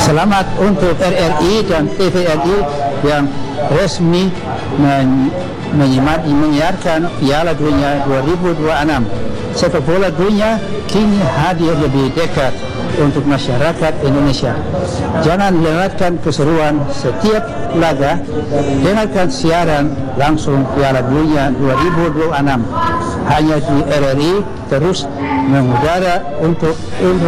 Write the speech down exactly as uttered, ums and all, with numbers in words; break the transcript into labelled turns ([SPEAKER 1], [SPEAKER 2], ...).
[SPEAKER 1] Selamat untuk R R I dan T V R I yang resmi men menyimak, menyiarkan Piala Dunia dua ribu dua puluh enam. Sepak bola dunia kini hadir lebih dekat untuk masyarakat Indonesia. Jangan lewatkan keseruan setiap laga. Dengarkan siaran langsung Piala Dunia dua ribu dua puluh enam hanya di R R I, terus mengudara untuk